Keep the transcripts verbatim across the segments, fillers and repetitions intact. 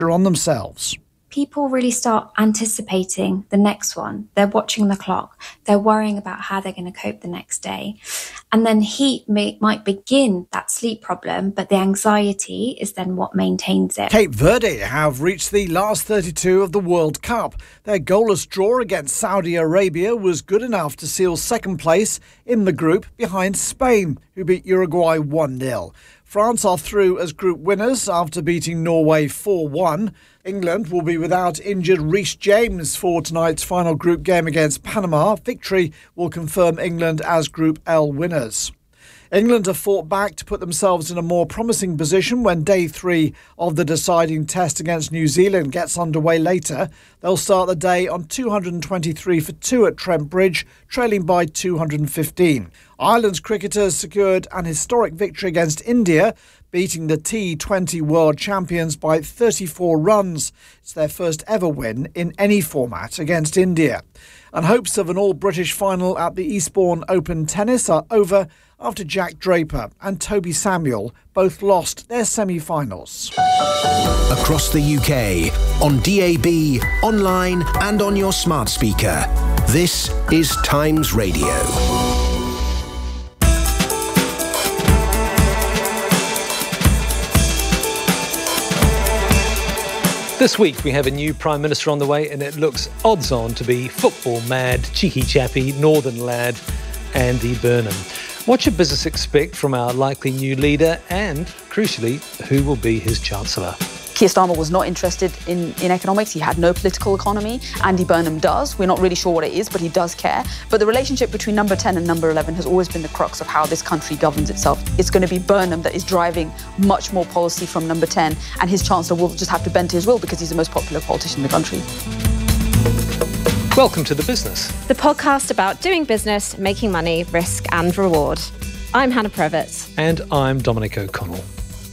on themselves. People really start anticipating the next one. They're watching the clock. They're worrying about how they're going to cope the next day. And then heat may, might begin that sleep problem, but the anxiety is then what maintains it. Cape Verde have reached the last thirty-two of the World Cup. Their goalless draw against Saudi Arabia was good enough to seal second place in the group behind Spain, who beat Uruguay one nil. France are through as group winners after beating Norway four one. England will be without injured Reece James for tonight's final group game against Panama. Victory will confirm England as Group L winners. England have fought back to put themselves in a more promising position when day three of the deciding test against New Zealand gets underway later. They'll start the day on two hundred twenty-three for two at Trent Bridge, trailing by two hundred fifteen. Ireland's cricketers secured an historic victory against India, beating the T twenty world champions by thirty-four runs. It's their first ever win in any format against India. And hopes of an all-British final at the Eastbourne Open Tennis are over after Jack Draper and Toby Samuel both lost their semi-finals. Across the U K, on D A B, online and on your smart speaker. This is Times Radio. This week we have a new Prime Minister on the way, and it looks odds on to be football-mad, cheeky chappy, northern lad Andy Burnham. What should business expect from our likely new leader and, crucially, who will be his Chancellor? Keir Starmer was not interested in, in economics. He had no political economy. Andy Burnham does. We're not really sure what it is, but he does care. But the relationship between number ten and number eleven has always been the crux of how this country governs itself. It's going to be Burnham that is driving much more policy from number ten, and his Chancellor will just have to bend to his will because he's the most popular politician in the country. Welcome to The Business, the podcast about doing business, making money, risk and reward. I'm Hannah Prevett. And I'm Dominic O'Connell.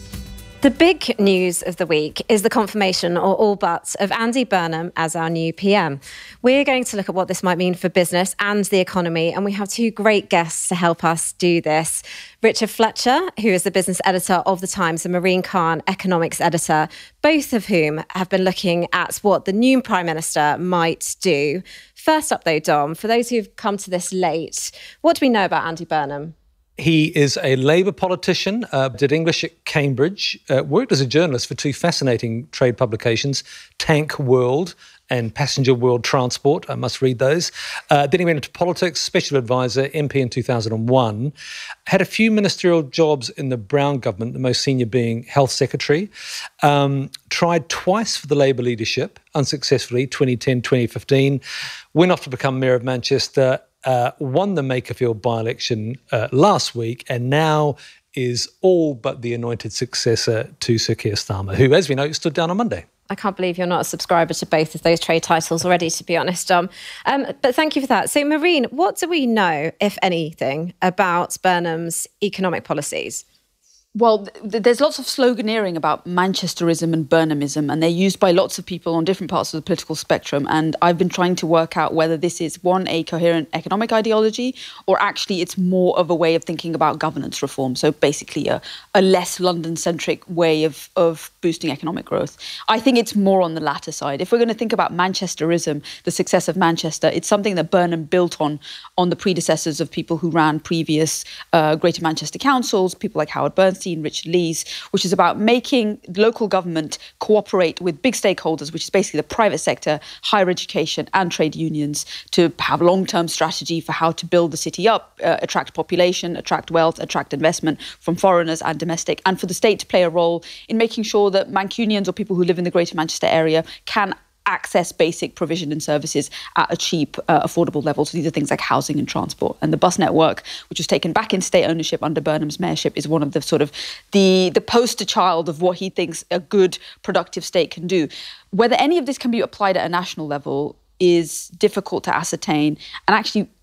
The big news of the week is the confirmation, or all but, of Andy Burnham as our new P M. We're going to look at what this might mean for business and the economy, and we have two great guests to help us do this. Richard Fletcher, who is the business editor of The Times, and Marine Khan, economics editor, both of whom have been looking at what the new Prime Minister might do. First up, though, Dom, for those who've come to this late, what do we know about Andy Burnham? He is a Labour politician, uh, did English at Cambridge, uh, worked as a journalist for two fascinating trade publications, Tank World and Passenger World Transport. I must read those. Uh, then he went into politics, special advisor, M P in two thousand one. Had a few ministerial jobs in the Brown government, the most senior being Health Secretary. Um, tried twice for the Labour leadership, unsuccessfully, twenty ten, twenty fifteen. Went off to become Mayor of Manchester. Uh, won the Makerfield by-election uh, last week, and now is all but the anointed successor to Sir Keir Starmer, who, as we know, stood down on Monday. I can't believe you're not a subscriber to both of those trade titles already, to be honest, Dom. Um, but thank you for that. So, Marine, what do we know, if anything, about Burnham's economic policies? Well, th- there's lots of sloganeering about Manchesterism and Burnhamism, and they're used by lots of people on different parts of the political spectrum. And I've been trying to work out whether this is, one, a coherent economic ideology, or actually it's more of a way of thinking about governance reform. So basically a, a less London-centric way of, of boosting economic growth. I think it's more on the latter side. If we're going to think about Manchesterism, the success of Manchester, it's something that Burnham built on, on the predecessors of people who ran previous uh, Greater Manchester councils, people like Howard Bernstein, Richard Lees, which is about making local government cooperate with big stakeholders, which is basically the private sector, higher education and trade unions, to have long-term strategy for how to build the city up, uh, attract population, attract wealth, attract investment from foreigners and domestic, and for the state to play a role in making sure that Mancunians or people who live in the Greater Manchester area can access basic provision and services at a cheap, uh, affordable level. So these are things like housing and transport. And the bus network, which was taken back in state ownership under Burnham's mayorship, is one of the sort of the, the poster child of what he thinks a good, productive state can do. Whether any of this can be applied at a national level is difficult to ascertain. And actually,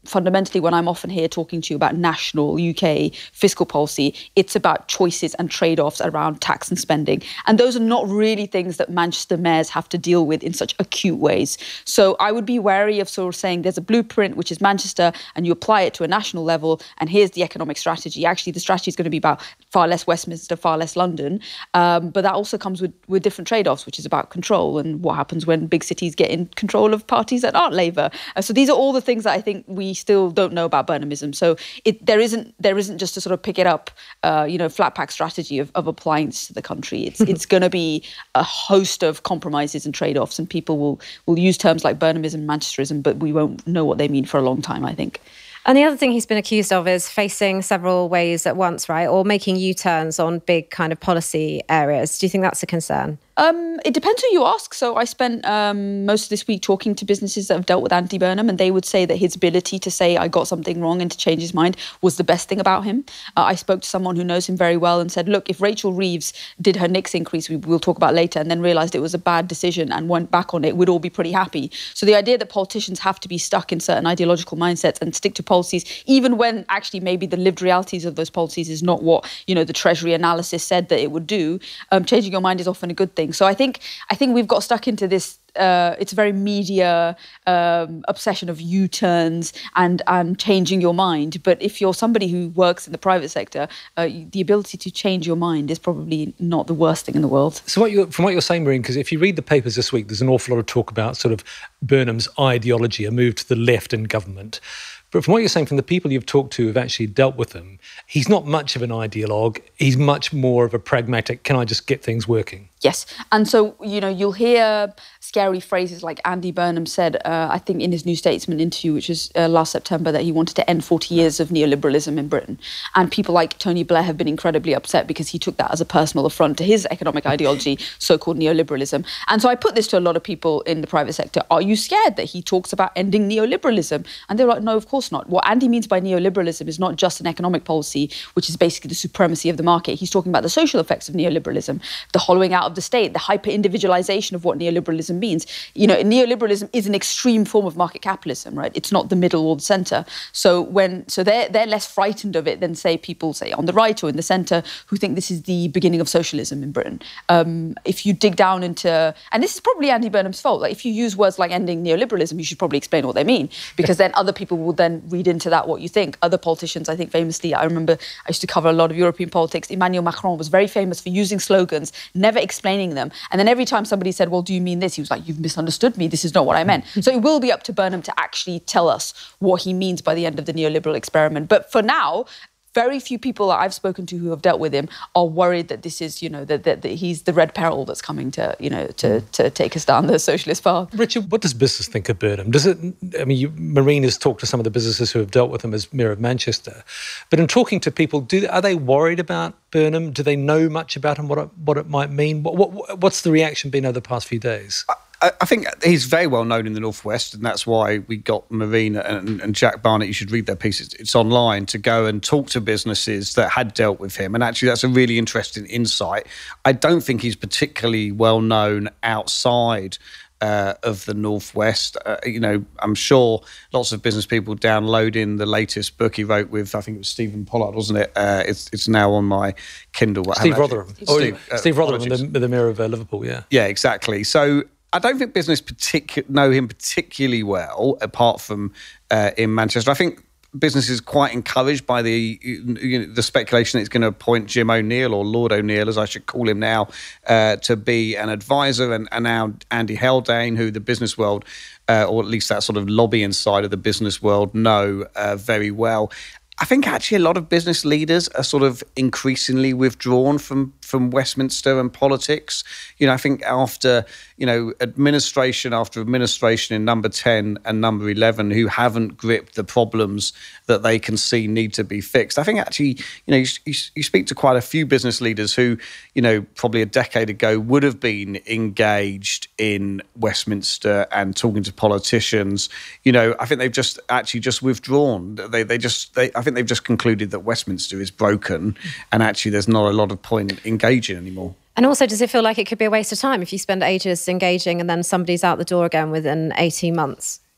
fundamentally, when I'm often here talking to you about national U K fiscal policy, it's about choices and trade-offs around tax and spending. And those are not really things that Manchester mayors have to deal with in such acute ways. So I would be wary of sort of saying there's a blueprint, which is Manchester, and you apply it to a national level, and here's the economic strategy. Actually, the strategy is going to be about far less Westminster, far less London. Um, but that also comes with, with different trade-offs, which is about control and what happens when big cities get in control of parties that aren't Labour. Uh, so these are all the things that I think we still don't know about Burnhamism. So it, there isn't there isn't just to sort of pick it up, uh, you know, flat pack strategy of, of applying this to the country. It's it's going to be a host of compromises and trade-offs, and people will will use terms like Burnhamism, Manchesterism, but we won't know what they mean for a long time, I think. And the other thing he's been accused of is facing several ways at once, right? Or making U-turns on big kind of policy areas. Do you think that's a concern? Um, it depends who you ask. So I spent um, most of this week talking to businesses that have dealt with Andy Burnham, and they would say that his ability to say, I got something wrong, and to change his mind was the best thing about him. Uh, I spoke to someone who knows him very well and said, look, if Rachel Reeves did her N I C S increase, we, we'll talk about later, and then realised it was a bad decision and went back on it, we'd all be pretty happy. So the idea that politicians have to be stuck in certain ideological mindsets and stick to policies, even when actually maybe the lived realities of those policies is not what, you know, the Treasury analysis said that it would do, um, changing your mind is often a good thing. So I think I think we've got stuck into this. Uh, it's a very media um, obsession of U-turns and and changing your mind. But if you're somebody who works in the private sector, uh, the ability to change your mind is probably not the worst thing in the world. So what you're, from what you're saying, Marine, because if you read the papers this week, there's an awful lot of talk about sort of Burnham's ideology, a move to the left in government. But from what you're saying, from the people you've talked to who've actually dealt with him, he's not much of an ideologue. He's much more of a pragmatic, can I just get things working? Yes. And so, you know, you'll hear scary phrases like Andy Burnham said, uh, I think in his New Statesman interview, which was uh, last September, that he wanted to end forty years of neoliberalism in Britain. And people like Tony Blair have been incredibly upset because he took that as a personal affront to his economic ideology, so-called neoliberalism. And so I put this to a lot of people in the private sector. Are you scared that he talks about ending neoliberalism? And they're like, no, of course not. What Andy means by neoliberalism is not just an economic policy, which is basically the supremacy of the market. He's talking about the social effects of neoliberalism, the hollowing out of the state, the hyper-individualization of what neoliberalism means. You know, neoliberalism is an extreme form of market capitalism, right? It's not the middle or the centre. So when so they're they're less frightened of it than, say, people, say, on the right or in the centre who think this is the beginning of socialism in Britain. Um, if you dig down into, and this is probably Andy Burnham's fault, like if you use words like ending neoliberalism, you should probably explain what they mean, because then other people will then read into that what you think. Other politicians, I think famously, I remember I used to cover a lot of European politics, Emmanuel Macron was very famous for using slogans, never explaining them. And then every time somebody said, well, do you mean this? He was like, you've misunderstood me. This is not what I meant. So it will be up to Burnham to actually tell us what he means by the end of the neoliberal experiment. But for now, very few people that I've spoken to who have dealt with him are worried that this is, you know, that, that, that he's the red peril that's coming to, you know, to, to take us down the socialist path. Richard, what does business think of Burnham? Does it, I mean, you, Marine has talked to some of the businesses who have dealt with him as Mayor of Manchester, but in talking to people, do are they worried about Burnham? Do they know much about him, what it, what it might mean? What, what, what's the reaction been over the past few days? I, I think he's very well known in the Northwest, and that's why we got Marina and, and Jack Barnett. You should read their piece. It's, it's online, to go and talk to businesses that had dealt with him. And actually, that's a really interesting insight. I don't think he's particularly well known outside Uh, of the Northwest. Uh, you know, I'm sure lots of business people downloading the latest book he wrote with, I think it was Stephen Pollard, wasn't it? Uh, it's it's now on my Kindle. Steve Rotherham. Oh, Steve, uh, Steve Rotherham, the, the Mayor of uh, Liverpool, yeah. Yeah, exactly. So I don't think business particu- know him particularly well, apart from uh, in Manchester. I think business is quite encouraged by the you know, the speculation that it's going to appoint Jim O'Neill, or Lord O'Neill, as I should call him now, uh, to be an advisor, and, and now Andy Haldane, who the business world, uh, or at least that sort of lobbying side of the business world, know uh, very well. I think actually a lot of business leaders are sort of increasingly withdrawn from, from Westminster and politics. You know, I think after, you know, administration after administration in number ten and number eleven who haven't gripped the problems that they can see need to be fixed. I think actually, you know, you, you, you speak to quite a few business leaders who, you know, probably a decade ago would have been engaged in Westminster and talking to politicians. You know, I think they've just actually just withdrawn. They, they just, they, I I think they've just concluded that Westminster is broken, and actually there's not a lot of point in engaging anymore. And also, does it feel like it could be a waste of time if you spend ages engaging and then somebody's out the door again within eighteen months?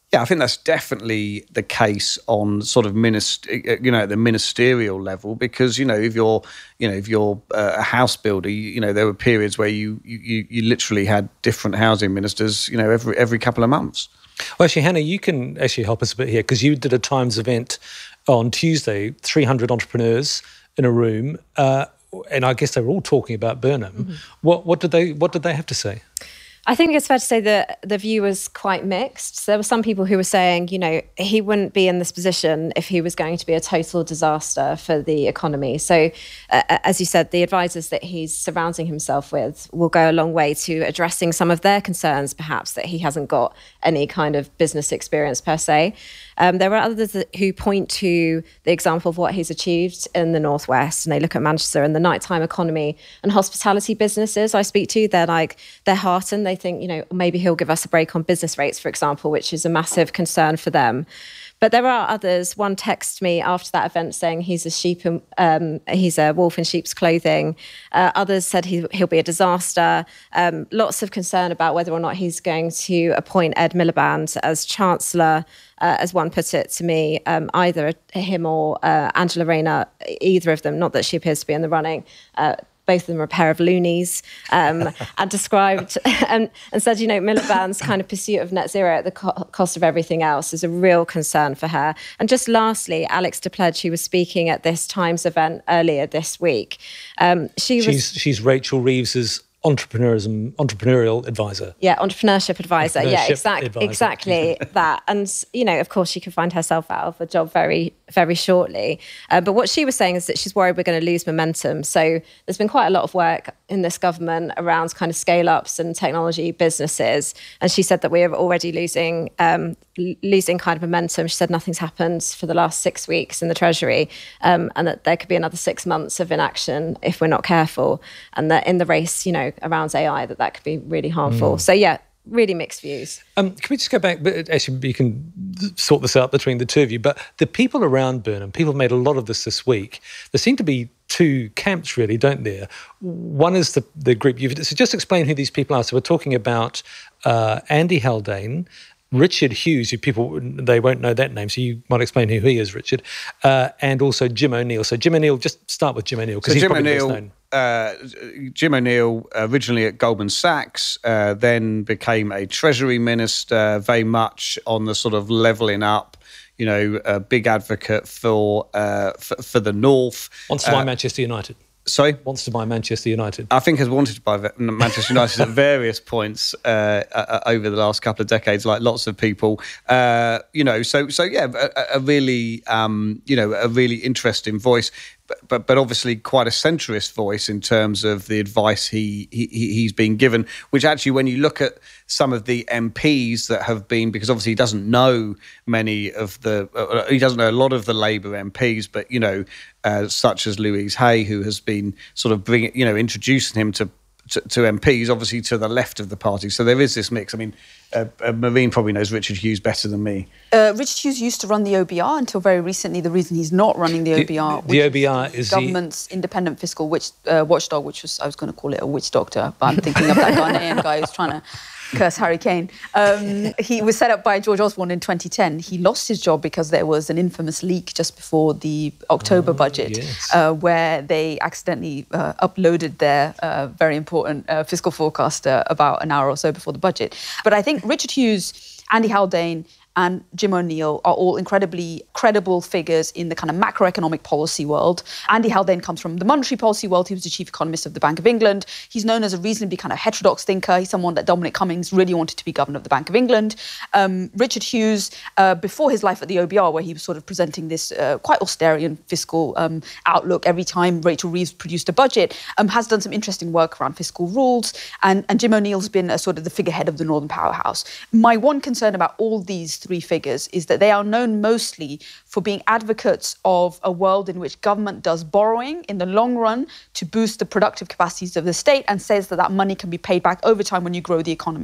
Yeah, I think that's definitely the case on sort of minist- you know, at the ministerial level, because, you know, if you're, you know, if you're a house builder, you, you know, there were periods where you, you you literally had different housing ministers, you know, every every couple of months. Well, actually, Hannah, you can actually help us a bit here, because you did a Times event on Tuesday, three hundred entrepreneurs in a room, uh, and I guess they were all talking about Burnham. Mm-hmm. What what did they what did they have to say? I think it's fair to say that the view was quite mixed. So there were some people who were saying, you know, he wouldn't be in this position if he was going to be a total disaster for the economy. So, uh, as you said, the advisors that he's surrounding himself with will go a long way to addressing some of their concerns, perhaps that he hasn't got any kind of business experience per se. Um, there are others who point to the example of what he's achieved in the Northwest, and they look at Manchester and the nighttime economy and hospitality businesses I speak to. They're like, they're heartened. They think, you know, maybe he'll give us a break on business rates, for example, which is a massive concern for them. But there are others. One texted me after that event saying he's a sheep, in, um, he's a wolf in sheep's clothing. Uh, others said he, he'll be a disaster. Um, lots of concern about whether or not he's going to appoint Ed Miliband as Chancellor, uh, as one put it to me, um, either him or uh, Angela Rayner, either of them, not that she appears to be in the running, uh, both of them are a pair of loonies, um, and described and, and said, you know, Miliband's kind of pursuit of net zero at the co- cost of everything else is a real concern for her. And just lastly, Alex DePledge, who was speaking at this Times event earlier this week, um, she she's, was... She's Rachel Reeves's entrepreneurism, entrepreneurial advisor. Yeah, entrepreneurship advisor. Entrepreneurship yeah, exactly, advisor. exactly that. And, you know, of course, she could find herself out of a job very, very shortly. Uh, but what she was saying is that she's worried we're going to lose momentum. So there's been quite a lot of work in this government around kind of scale-ups and technology businesses. And she said that we're already losing um, losing kind of momentum. She said nothing's happened for the last six weeks in the Treasury, um, and that there could be another six months of inaction if we're not careful. And that in the race, you know, around A I, that that could be really harmful. Mm. So, yeah, really mixed views. Um, can we just go back? Actually, you can sort this out between the two of you. But the people around Burnham, people have made a lot of this this week. There seem to be two camps, really, don't there? One is the, the group. You've, so just explain who these people are. So we're talking about uh, Andy Haldane, Richard Hughes, who people, they won't know that name, so you might explain who he is, Richard, uh, and also Jim O'Neill. So Jim O'Neill, just start with Jim O'Neill, because so he's Jim probably O'Neill, best known. Uh, Jim O'Neill, originally at Goldman Sachs, uh, then became a Treasury Minister, very much on the sort of levelling up, you know, a big advocate for uh, for, for the North. Wants to buy uh, Manchester United. Sorry? Wants to buy Manchester United. I think has wanted to buy Manchester United at various points uh, uh, over the last couple of decades, like lots of people. Uh, you know, so so yeah, a, a really um, you know a really interesting voice, but, but but obviously quite a centrist voice in terms of the advice he, he he's been given. Which actually, when you look at some of the M Ps that have been, because obviously he doesn't know many of the, uh, he doesn't know a lot of the Labour M Ps, but you know. Uh, such as Louise Hay, who has been sort of bringing, you know, introducing him to, to to M Ps, obviously to the left of the party. So there is this mix. I mean, uh, uh, Marine probably knows Richard Hughes better than me. Uh, Richard Hughes used to run the O B R until very recently. The reason he's not running the, the O B R, the, the O B R is government's the... independent fiscal witch, uh, watchdog, which was I was going to call it a witch doctor, but I'm thinking of that Ghanaian guy who's trying to curse Harry Kane. Um, he was set up by George Osborne in twenty ten. He lost his job because there was an infamous leak just before the October oh, budget, yes. uh, where they accidentally uh, uploaded their uh, very important uh, fiscal forecast uh, about an hour or so before the budget. But I think Richard Hughes, Andy Haldane, and Jim O'Neill are all incredibly credible figures in the kind of macroeconomic policy world. Andy Haldane comes from the monetary policy world. He was the chief economist of the Bank of England. He's known as a reasonably kind of heterodox thinker. He's someone that Dominic Cummings really wanted to be governor of the Bank of England. Um, Richard Hughes, uh, before his life at the O B R, where he was sort of presenting this uh, quite austerian fiscal um, outlook every time Rachel Reeves produced a budget, um, has done some interesting work around fiscal rules. And, and Jim O'Neill's been a sort of the figurehead of the Northern Powerhouse. My one concern about all these three figures is that they are known mostly for being advocates of a world in which government does borrowing in the long run to boost the productive capacities of the state and says that that money can be paid back over time when you grow the economy.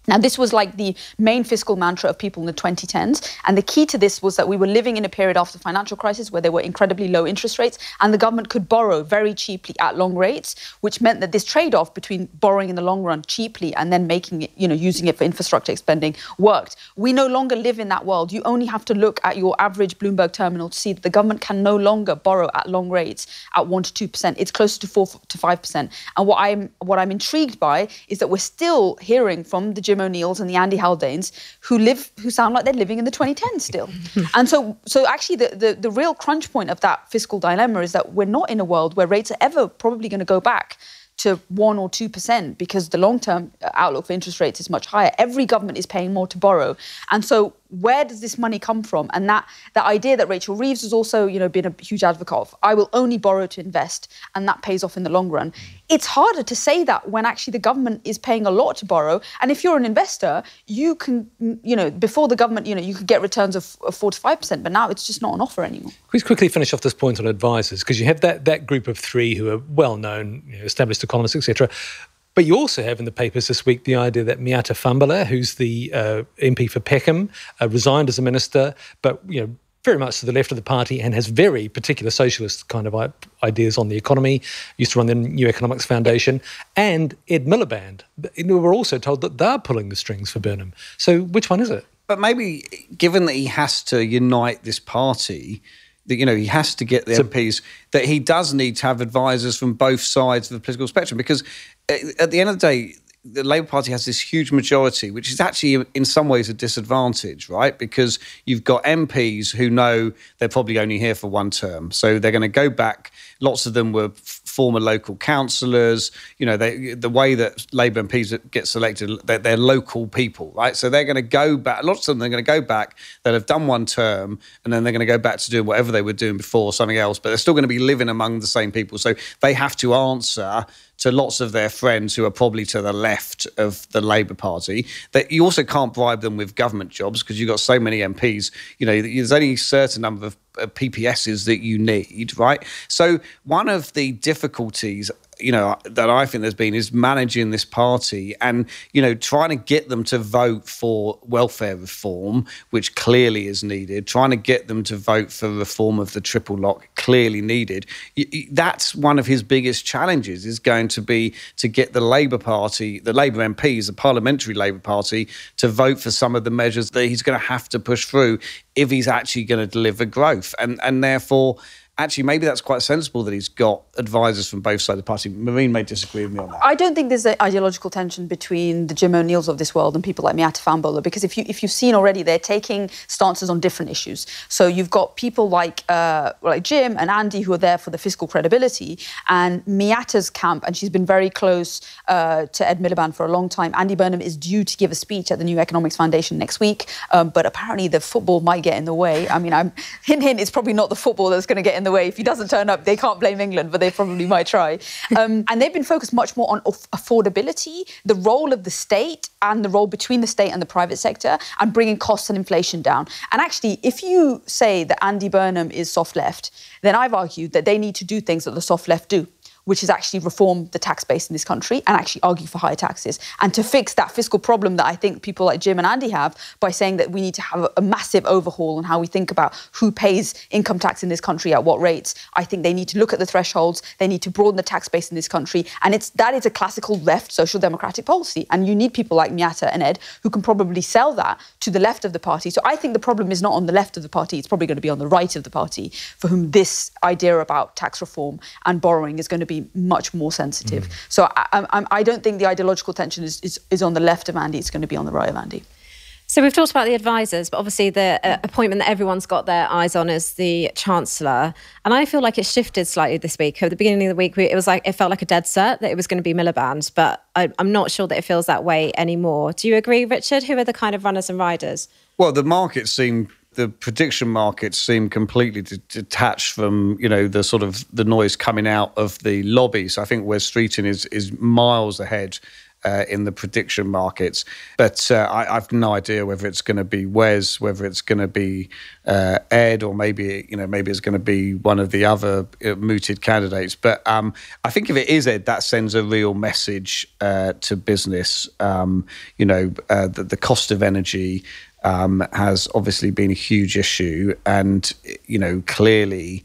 Now, this was like the main fiscal mantra of people in the twenty tens. And the key to this was that we were living in a period after the financial crisis where there were incredibly low interest rates and the government could borrow very cheaply at long rates, which meant that this trade-off between borrowing in the long run cheaply and then making it, you know, using it for infrastructure spending worked. We no longer live in that world. You only have to look at your average Bloomberg terminal to see that the government can no longer borrow at long rates at one to two percent. It's closer to four to five percent. And what I'm, what I'm intrigued by is that we're still hearing from the Jim O'Neills and the Andy Haldanes who live, who sound like they're living in the twenty tens still. And so, so actually the, the, the real crunch point of that fiscal dilemma is that we're not in a world where rates are ever probably going to go back to one or two percent because the long-term outlook for interest rates is much higher. Every government is paying more to borrow. And so where does this money come from? And that, that idea that Rachel Reeves has also, you know, been a huge advocate of, I will only borrow to invest, and that pays off in the long run. It's harder to say that when actually the government is paying a lot to borrow. And if you're an investor, you can, you know, before the government, you know, you could get returns of, of four to five percent, but now it's just not on offer anymore. Please quickly finish off this point on advisors, because you have that, that group of three who are well-known, you know, established economists, et cetera. But you also have in the papers this week the idea that Miata Fambala, who's the uh, M P for Peckham, uh, resigned as a minister, but, you know, very much to the left of the party and has very particular socialist kind of ideas on the economy, used to run the New Economics Foundation, and Ed Miliband. We're also told that they're pulling the strings for Burnham. So which one is it? But maybe, given that he has to unite this party, that, you know, he has to get the so, M Ps, that he does need to have advisors from both sides of the political spectrum, because at the end of the day, the Labour Party has this huge majority, which is actually in some ways a disadvantage, right? Because you've got M Ps who know they're probably only here for one term. So they're going to go back. Lots of them were f- former local councillors. You know, they, the way that Labour M Ps get selected, they're, they're local people, right? So they're going to go back. Lots of them, they're going to go back. They'll have done one term and then they're going to go back to doing whatever they were doing before, something else. But they're still going to be living among the same people. So they have to answer to lots of their friends who are probably to the left of the Labour Party. That you also can't bribe them with government jobs because you've got so many M Ps. You know, there's only a certain number of P P Ss that you need, right? So one of the difficulties, you know, that I think there's been is managing this party and, you know, trying to get them to vote for welfare reform, which clearly is needed, trying to get them to vote for reform of the triple lock, clearly needed. That's one of his biggest challenges, is going to be to get the Labour Party, the Labour M Ps, the Parliamentary Labour Party, to vote for some of the measures that he's going to have to push through if he's actually going to deliver growth. And, and therefore, actually, maybe that's quite sensible that he's got advisors from both sides of the party. Marine may disagree with me on that. I don't think there's an ideological tension between the Jim O'Neills of this world and people like Miata Fambala, because if, you, if you've seen already, they're taking stances on different issues. So you've got people like, uh, like Jim and Andy who are there for the fiscal credibility, and Miata's camp, and she's been very close uh, to Ed Miliband for a long time. Andy Burnham is due to give a speech at the New Economics Foundation next week, um, but apparently the football might get in the way. I mean, I'm, hint, hint, it's probably not the football that's going to get in the way. If he doesn't turn up, they can't blame England, but they probably might try. Um, and they've been focused much more on affordability, the role of the state and the role between the state and the private sector, and bringing costs and inflation down. And actually, if you say that Andy Burnham is soft left, then I've argued that they need to do things that the soft left do, which is actually reform the tax base in this country and actually argue for higher taxes, and to fix that fiscal problem that I think people like Jim and Andy have by saying that we need to have a, a massive overhaul on how we think about who pays income tax in this country at what rates. I think they need to look at the thresholds, they need to broaden the tax base in this country, and it's that is a classical left social democratic policy. And you need people like Miata and Ed who can probably sell that to the left of the party. So I think the problem is not on the left of the party, it's probably going to be on the right of the party, for whom this idea about tax reform and borrowing is going to be much more sensitive. Mm. So I, I, I don't think the ideological tension is, is, is on the left of Andy, it's going to be on the right of Andy. So we've talked about the advisors, but obviously the uh, appointment that everyone's got their eyes on is the Chancellor. And I feel like it shifted slightly this week. At the beginning of the week, we, it was like, it felt like a dead cert that it was going to be Miliband, but I, I'm not sure that it feels that way anymore. Do you agree, Richard? Who are the kind of runners and riders? Well, the market seemed... The prediction markets seem completely de- detached from, you know, the sort of the noise coming out of the lobby. So I think Wes Streeting is is miles ahead uh, in the prediction markets. But uh, I, I've no idea whether it's going to be Wes, whether it's going to be uh, Ed, or maybe you know maybe it's going to be one of the other uh, mooted candidates. But um, I think if it is Ed, that sends a real message uh, to business. Um, you know, uh, the, the cost of energy um, has obviously been a huge issue, and you know clearly.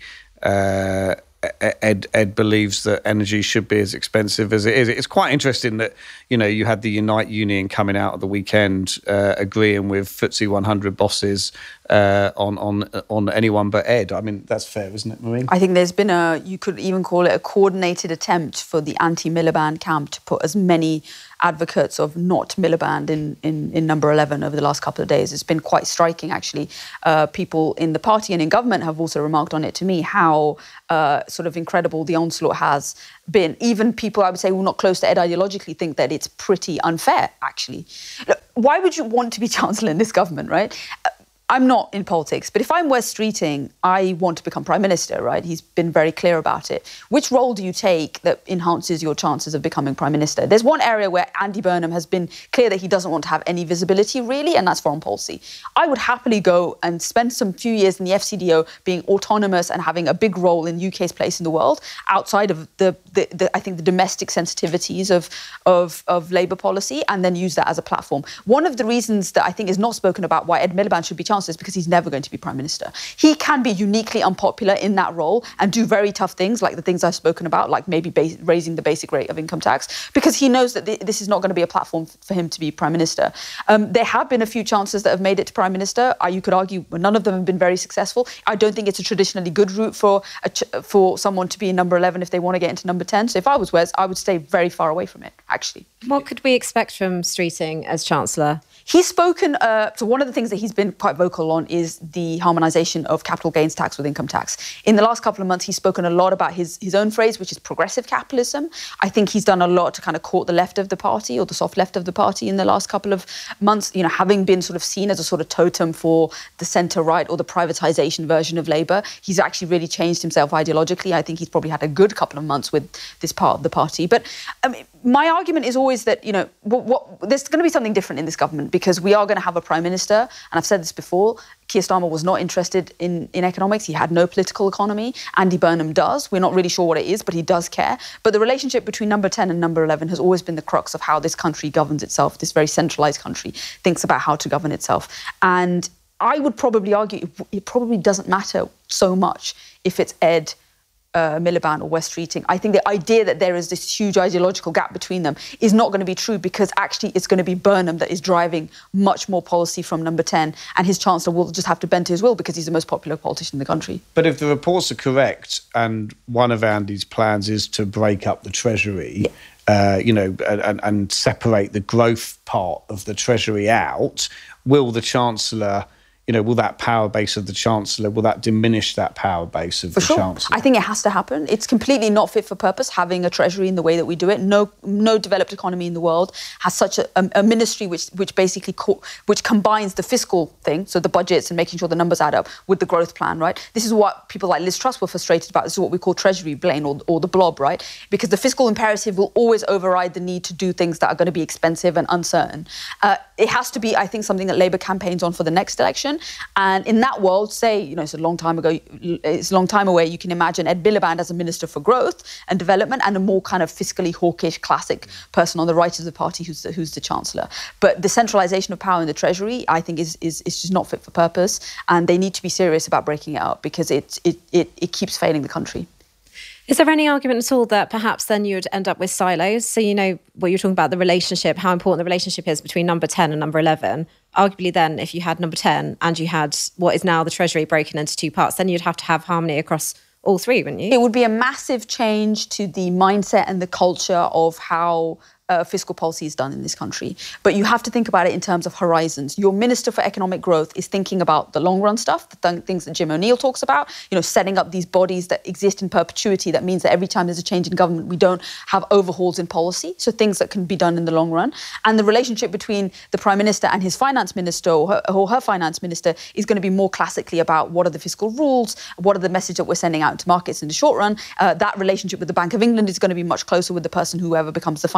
Uh, Ed, Ed believes that energy should be as expensive as it is. It's quite interesting that, you know, you had the Unite Union coming out at the weekend uh, agreeing with F T S E one hundred bosses uh, on, on on anyone but Ed. I mean, that's fair, isn't it, Maureen? I think there's been a, you could even call it a coordinated attempt for the anti-Miliband camp to put as many advocates of not Miliband in, in, in number eleven over the last couple of days. It's been quite striking, actually. Uh, people in the party and in government have also remarked on it to me, how uh, sort of incredible the onslaught has been. Even people, I would say, who are not close to Ed ideologically think that it's pretty unfair, actually. Look, why would you want to be Chancellor in this government, right? I'm not in politics, but if I'm Wes Streeting, I want to become Prime Minister, right? He's been very clear about it. Which role do you take that enhances your chances of becoming Prime Minister? There's one area where Andy Burnham has been clear that he doesn't want to have any visibility, really, and that's foreign policy. I would happily go and spend some few years in the F C D O being autonomous and having a big role in U K's place in the world, outside of the, the, the I think, the domestic sensitivities of, of, of Labour policy, and then use that as a platform. One of the reasons that I think is not spoken about why Ed Miliband should be Chancellor is because he's never going to be Prime Minister. He can be uniquely unpopular in that role and do very tough things, like the things I've spoken about, like maybe base, raising the basic rate of income tax, because he knows that th this is not going to be a platform for him to be Prime Minister. Um, there have been a few chancellors that have made it to Prime Minister. Uh, you could argue none of them have been very successful. I don't think it's a traditionally good route for, a ch for someone to be in number eleven if they want to get into number ten. So if I was Wes, I would stay very far away from it, actually. What could we expect from Streeting as Chancellor? He's spoken, uh, so one of the things that he's been quite vocal on is the harmonisation of capital gains tax with income tax. In the last couple of months, he's spoken a lot about his, his own phrase, which is progressive capitalism. I think he's done a lot to kind of court the left of the party, or the soft left of the party, in the last couple of months, you know, having been sort of seen as a sort of totem for the centre-right or the privatisation version of Labour. He's actually really changed himself ideologically. I think he's probably had a good couple of months with this part of the party. But I mean, my argument is always that, you know, what, what, there's going to be something different in this government, because we are going to have a Prime Minister, and I've said this before, Keir Starmer was not interested in, in economics. He had no political economy. Andy Burnham does. We're not really sure what it is, but he does care. But the relationship between number ten and number eleven has always been the crux of how this country governs itself. This very centralised country thinks about how to govern itself. And I would probably argue it probably doesn't matter so much if it's Ed Uh, Miliband or Wes Streeting. I think the idea that there is this huge ideological gap between them is not going to be true, because actually it's going to be Burnham that is driving much more policy from number ten, and his Chancellor will just have to bend to his will because he's the most popular politician in the country. But if the reports are correct, and one of Andy's plans is to break up the Treasury, yeah. uh, you know, and, and separate the growth part of the Treasury out, will the Chancellor... You know, will that power base of the Chancellor, will that diminish that power base of for the sure. Chancellor? I think it has to happen. It's completely not fit for purpose having a Treasury in the way that we do it. No, no developed economy in the world has such a, a, a ministry which, which basically co which combines the fiscal thing, so the budgets and making sure the numbers add up, with the growth plan, right? This is what people like Liz Truss were frustrated about. This is what we call Treasury brain, or, or the blob, right? Because the fiscal imperative will always override the need to do things that are going to be expensive and uncertain. Uh, it has to be, I think, something that Labour campaigns on for the next election. And in that world, say, you know, it's a long time ago, it's a long time away, you can imagine Ed Miliband as a Minister for Growth and Development, and a more kind of fiscally hawkish, classic person on the right of the party who's the, who's the Chancellor. But the centralisation of power in the Treasury, I think, is, is, is just not fit for purpose, and they need to be serious about breaking it up, because it, it, it, it keeps failing the country. Is there any argument at all that perhaps then you would end up with silos? So, you know, what you're talking about, the relationship, how important the relationship is between number ten and number eleven. Arguably then, if you had number ten and you had what is now the Treasury broken into two parts, then you'd have to have harmony across all three, wouldn't you? It would be a massive change to the mindset and the culture of how Uh, fiscal policy is done in this country. But you have to think about it in terms of horizons. Your Minister for Economic Growth is thinking about the long run stuff, the th things that Jim O'Neill talks about, you know, setting up these bodies that exist in perpetuity. That means that every time there's a change in government, we don't have overhauls in policy, so things that can be done in the long run. And the relationship between the Prime Minister and his Finance Minister, or her, or her Finance Minister, is going to be more classically about what are the fiscal rules, what are the message that we're sending out to markets in the short run. Uh, that relationship with the Bank of England is going to be much closer with the person whoever becomes the Finance Minister.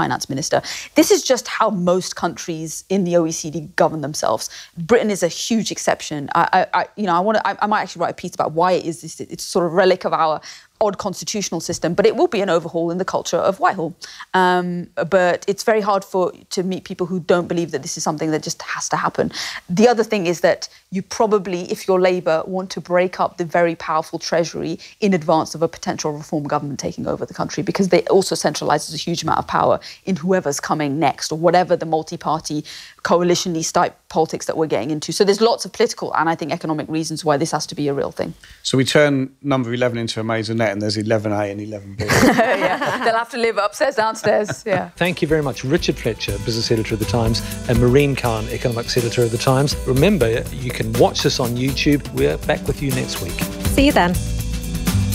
minister. This is just how most countries in the O E C D govern themselves. Britain is a huge exception. I, I you know, I want to. I, I might actually write a piece about why it is this. It's sort of relic of our odd constitutional system, but it will be an overhaul in the culture of Whitehall. Um, but it's very hard for to meet people who don't believe that this is something that just has to happen. The other thing is that you probably, if you're Labour, want to break up the very powerful Treasury in advance of a potential reform government taking over the country, because they also centralises a huge amount of power in whoever's coming next, or whatever the multi-party coalition-y type politics that we're getting into. So there's lots of political and I think economic reasons why this has to be a real thing. So we turn number eleven into a maisonette and there's eleven A and eleven B. Yeah, they'll have to live upstairs, downstairs, yeah. Thank you very much. Richard Fletcher, business editor of The Times, and Maureen Khan, economics editor of The Times. Remember, you can watch us on YouTube. We're back with you next week. See you then.